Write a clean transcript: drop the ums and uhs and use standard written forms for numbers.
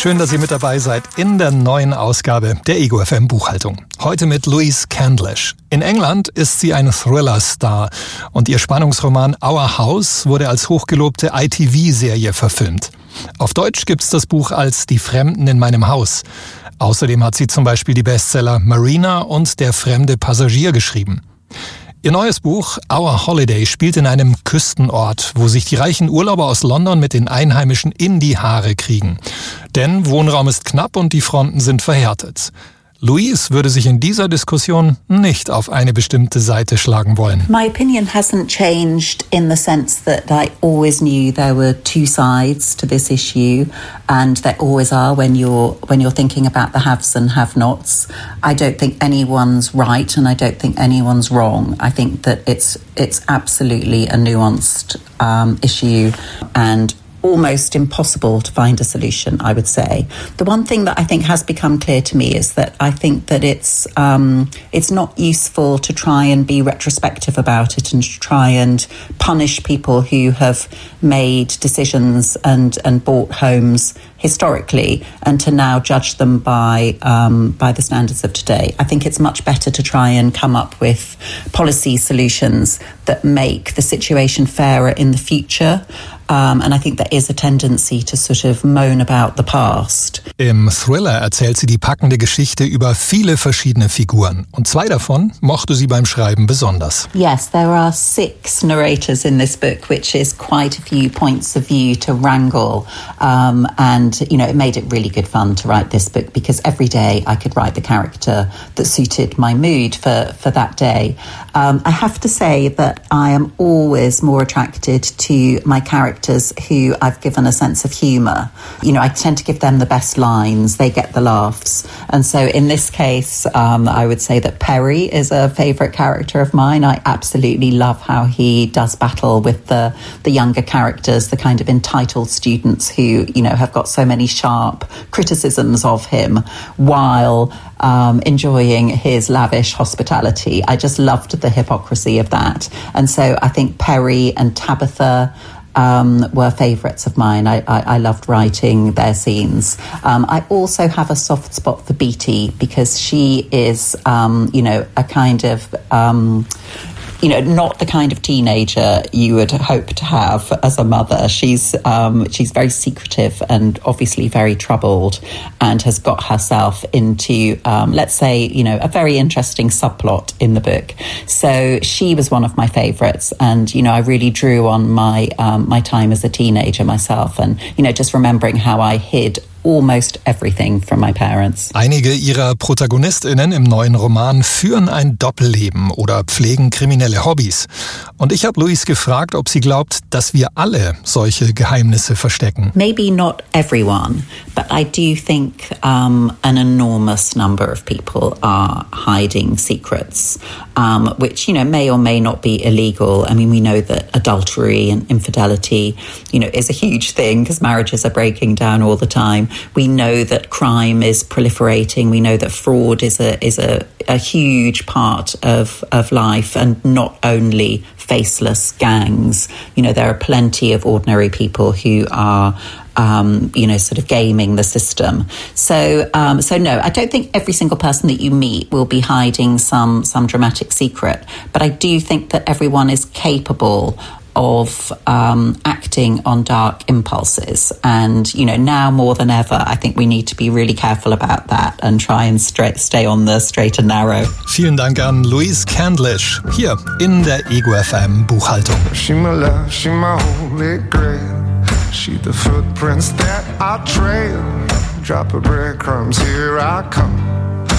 Schön, dass ihr mit dabei seid in der neuen Ausgabe der Ego FM Buchhaltung. Heute mit Louise Candlish. In England ist sie ein Thriller-Star und ihr Spannungsroman Our House wurde als hochgelobte ITV-Serie verfilmt. Auf Deutsch gibt's das Buch als Die Fremden in meinem Haus. Außerdem hat sie zum Beispiel die Bestseller Marina und Der fremde Passagier geschrieben. Ihr neues Buch Our Holiday spielt in einem Küstenort, wo sich die reichen Urlauber aus London mit den Einheimischen in die Haare kriegen. Denn Wohnraum ist knapp und die Fronten sind verhärtet. Louise würde sich in dieser Diskussion nicht auf eine bestimmte Seite schlagen wollen. My opinion hasn't changed in the sense that I always knew there were two sides to this issue, and there always are when you're thinking about the haves and have-nots. I don't think anyone's right and I don't think anyone's wrong. I think that it's absolutely a nuanced issue and almost impossible to find a solution, I would say. The one thing that I think has become clear to me is that I think that it's not useful to try and be retrospective about it and to try and punish people who have made decisions and bought homes historically and to now judge them by the standards of today. I think it's much better to try and come up with policy solutions that make the situation fairer in the future. And I think there is a tendency to sort of moan about the past. Im Thriller erzählt sie die packende Geschichte über viele verschiedene Figuren. Und 2 davon mochte sie beim Schreiben besonders. Yes, there are 6 narrators in this book, which is quite a few points of view to wrangle. And, you know, it made it really good fun to write this book because every day I could write the character that suited my mood for that day. I have to say that I am always more attracted to my characters who I've given a sense of humour. You know, I tend to give them the best lines, they get the laughs. And so in this case, I would say that Perry is a favourite character of mine. I absolutely love how he does battle with the younger characters, the kind of entitled students who, you know, have got so many sharp criticisms of him while enjoying his lavish hospitality. I just loved the hypocrisy of that. And so I think Perry and Tabitha were favourites of mine. I loved writing their scenes. I also have a soft spot for Beatty because she is, you know, a kind of, you know, not the kind of teenager you would hope to have as a mother. She's very secretive and obviously very troubled and has got herself into, let's say, you know, a very interesting subplot in the book. So she was one of my favourites and, you know, I really drew on my time as a teenager myself and, you know, just remembering how I hid almost everything from my parents. Einige ihrer ProtagonistInnen im neuen Roman führen ein Doppelleben oder pflegen kriminelle Hobbys. Und ich habe Louise gefragt, ob sie glaubt, dass wir alle solche Geheimnisse verstecken. Maybe not everyone, but I do think an enormous number of people are hiding secrets, which, you know, may or may not be illegal. I mean, we know that adultery and infidelity, you know, is a huge thing because marriages are breaking down all the time. We know that crime is proliferating. We know that fraud is a huge part of life and not only faceless gangs. You know, there are plenty of ordinary people who are you know, sort of gaming the system. So no, I don't think every single person that you meet will be hiding some dramatic secret. But I do think that everyone is capable of acting on dark impulses. And, you know, now more than ever, I think we need to be really careful about that and try and stay on the straight and narrow. Vielen Dank an Louise Candlish hier in der Ego FM Buchhaltung. She my love, she my holy grail. She the footprints that I trail. Drop of breadcrumbs, here I come.